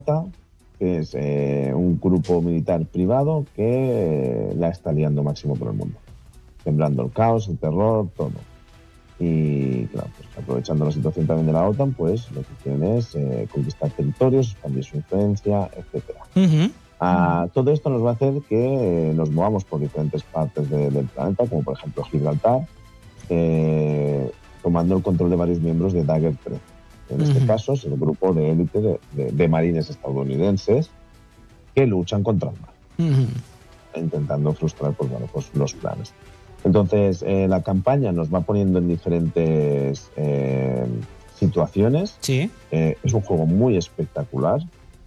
que es un grupo militar privado que la está liando máximo por el mundo, sembrando el caos, el terror, todo. Y claro, pues aprovechando la situación también de la OTAN, pues lo que quieren es conquistar territorios, expandir su influencia, etcétera. Todo esto nos va a hacer que nos movamos por diferentes partes del planeta, como por ejemplo Gibraltar, tomando el control de varios miembros de Dagger 13. En este caso es el grupo de élite de marines estadounidenses que luchan contra el mar, intentando frustrar pues los planes. Entonces, la campaña nos va poniendo en diferentes situaciones. Sí. Es un juego muy espectacular,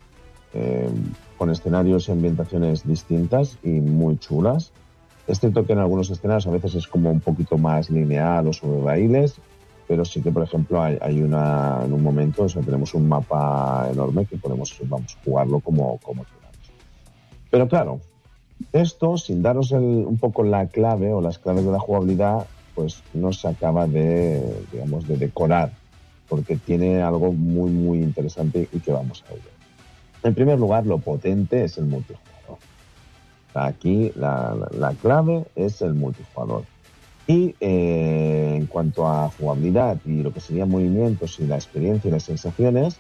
con escenarios y ambientaciones distintas y muy chulas. Es cierto que en algunos escenarios a veces es como un poquito más lineal o sobre raíles, pero sí que, por ejemplo, hay en un momento, o sea, tenemos un mapa enorme que podemos, jugarlo como queramos. Pero claro, esto, sin daros un poco la clave o las claves de la jugabilidad, pues no se acaba de decorar, porque tiene algo muy, muy interesante y que vamos a ver. En primer lugar, lo potente es el multijugador. Aquí la clave es el multijugador. Y en cuanto a jugabilidad y lo que serían movimientos y la experiencia y las sensaciones,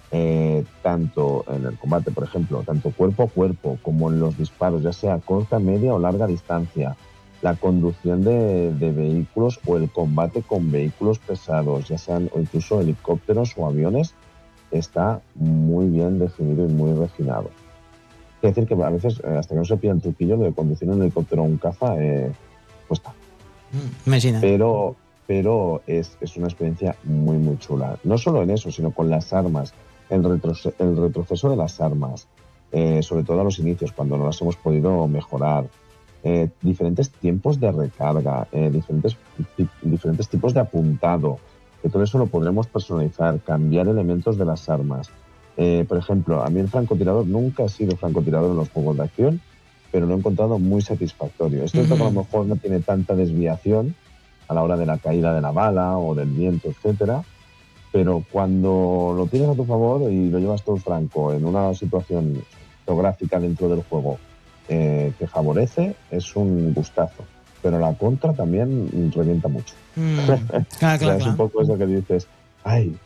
tanto en el combate, por ejemplo, tanto cuerpo a cuerpo como en los disparos, ya sea a corta, media o larga distancia, la conducción de vehículos o el combate con vehículos pesados, ya sean o incluso helicópteros o aviones, está muy bien definido y muy refinado. Es decir, que a veces, hasta que no se pilla el truquillo de conducir un helicóptero o un caza, cuesta. Imagina. Pero es una experiencia muy, muy chula. No solo en eso, sino con las armas, el retroceso de las armas, sobre todo a los inicios, cuando no las hemos podido mejorar, diferentes tiempos de recarga, diferentes tipos de apuntado, que todo eso lo podremos personalizar, cambiar elementos de las armas. Por ejemplo, a mí el francotirador, nunca he sido francotirador en los juegos de acción, pero lo he encontrado muy satisfactorio. Es cierto que a lo mejor no tiene tanta desviación a la hora de la caída de la bala o del viento, etcétera, pero cuando lo tienes a tu favor y lo llevas todo franco en una situación geográfica dentro del juego que favorece, es un gustazo. Pero la contra también revienta mucho. Claro. Es un poco eso que dices, ay.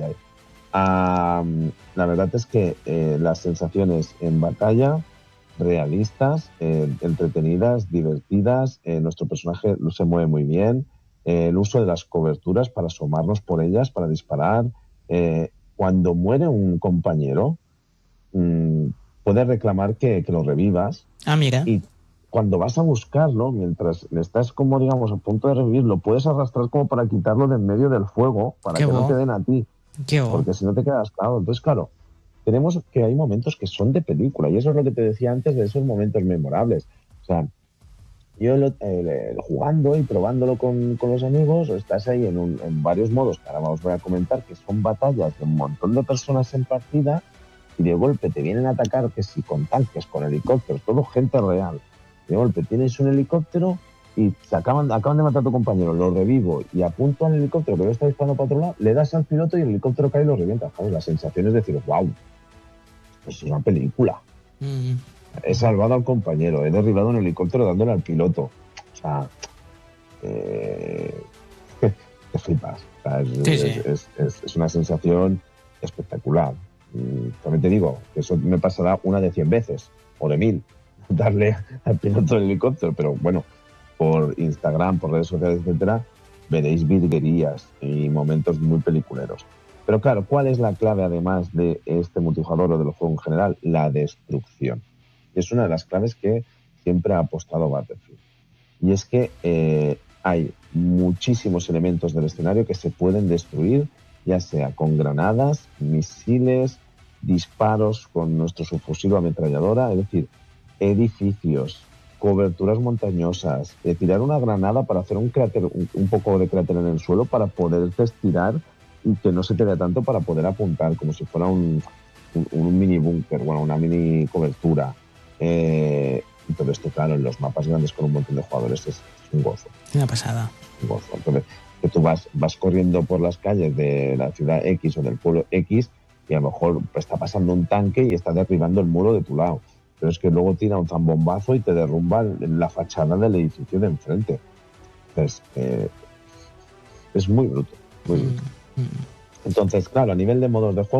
La verdad es que las sensaciones en batalla, realistas, entretenidas, divertidas, nuestro personaje se mueve muy bien, el uso de las coberturas para asomarnos por ellas, para disparar. Cuando muere un compañero, puedes reclamar que lo revivas. Mira. Y cuando vas a buscarlo, mientras estás como, digamos, a punto de revivirlo, puedes arrastrar como para quitarlo de en medio del fuego, para que no te den a ti. Porque si no te quedas claro. Entonces, claro, tenemos que hay momentos que son de película, y eso es lo que te decía antes de esos momentos memorables. O sea, yo jugando y probándolo con los amigos, estás ahí en varios modos que ahora os voy a comentar, que son batallas de un montón de personas en partida, y de golpe te vienen a atacar, que si con tanques, con helicópteros, todo gente real. De golpe tienes un helicóptero y acaban de matar a tu compañero, lo revivo y apunto al helicóptero que lo está disparando para otro lado, le das al piloto y el helicóptero cae y lo revienta. Claro, la sensación es decir, wow, es una película. He salvado al compañero, he derribado un helicóptero dándole al piloto. O sea, te flipas. O sea, es una sensación espectacular. También te digo que eso me pasará una de 100 veces o de 1000, darle al piloto del helicóptero, pero bueno, por Instagram, por redes sociales, etcétera, veréis virguerías y momentos muy peliculeros. Pero claro, ¿cuál es la clave además de este multijugador o de los juegos en general? La destrucción. Es una de las claves que siempre ha apostado Battlefield. Y es que hay muchísimos elementos del escenario que se pueden destruir, ya sea con granadas, misiles, disparos con nuestro subfusil o ametralladora, es decir, edificios, coberturas montañosas, tirar una granada para hacer un cráter, un poco de cráter en el suelo para poder estirar y que no se te vea tanto para poder apuntar, como si fuera un mini búnker, bueno, una mini cobertura. Y todo esto, claro, en los mapas grandes con un montón de jugadores es un gozo. Una pasada. Un gozo. Entonces, que tú vas corriendo por las calles de la ciudad X o del pueblo X y a lo mejor está pasando un tanque y está derribando el muro de tu lado. Pero es que luego tira un zambombazo y te derrumba la fachada del edificio de enfrente. Entonces, es muy bruto, muy bruto. Entonces, claro, a nivel de modos de juego,